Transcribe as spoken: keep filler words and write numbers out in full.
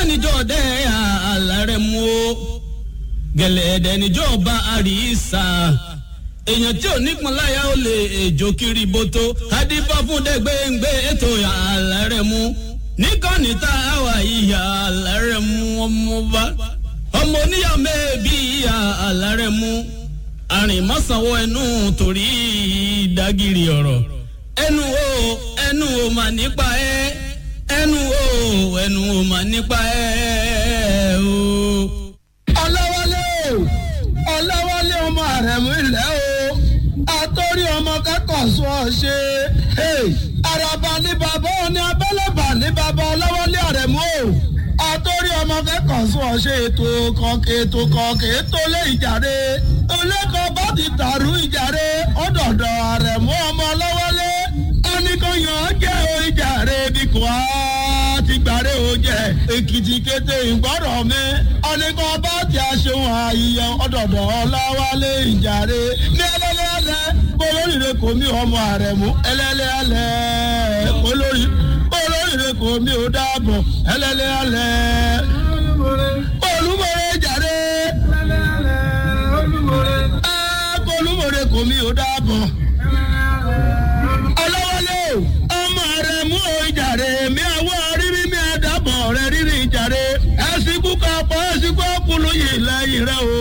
níjọ́ dẹ́ àlàrẹ̀ mú o gẹ̀lẹ́dẹ̀ níjọ́ bá àríṣà èèyàn tí ò nípọn láyà ó lè èjò kiri bótó adífá fún dẹ́gbẹ́ngbẹ́ ètò àlàrẹ̀ mú níkànnì tá a wà ìyá àlàrẹ̀ mú ọmọ bá ọmọ oníyàwó mẹ́ẹ̀bí ìyá àlàrẹ̀ mú àrìnmọ́sánwó ẹnu torí ìdágìrì ọ̀rọ̀ ẹnu o ẹnu o mà nípa ẹ ẹnu o ẹnu o mà nípa ẹ o. ọlọ́wọ́lé o ọlọ́wọ́lé ọmọ àrẹ̀mú ilẹ̀ o àtọ́rí ọmọ kẹ́kọ̀ọ́ sọ ọ ṣe àràbà ní bàbá òní abẹ́lẹ́bà ní bàbá ọlọ́wọ́lé àrẹ̀mú o àtọ́rí ọmọ kẹ́kọ̀ọ́ sọ ọ ṣe ètò kọ̀ọ̀kẹ́ ètò kọ̀ọ̀kẹ́ ètò lé ìjàre olẹ́kọ̀ọ́ bá ti tàrú ìjàre ọ̀dọ̀dọ̀ àrẹ̀mú ọmọ ọlọ́wọ́lé oníkóyàn jẹ́ o ìjàre bí kò á ti gbàre o jẹ́ èkìtì kété ìgbọ́rọ̀ mi oníkọ́ bá ti aṣòwò àyíyẹ ọ̀dọ̀dọ̀ ọlọ́wọ́lé ìjàre ní ẹlẹ́lẹ́lẹ́ olóríire kò mí ọmọ àrẹ̀mú ẹlẹ́lẹ́lẹ́ olórí olóríire kò mí ò dáàbọ̀ ẹlẹ́lẹ́lẹ́ olúmọ̀rẹ́ ìjàre olúmọ̀rẹ́ kò mí ò dáàbọ̀ ọlọ́wọ́lé ọmọ rẹ̀ mú ìjàre mi àwọ̀ rírí mi àdàbọ̀ rẹ̀ rírí ìjàre ẹ̀sìnkú kan pọ̀ ẹ̀sìnkú ọkùnrin yìí lẹ́yìn rẹ̀ o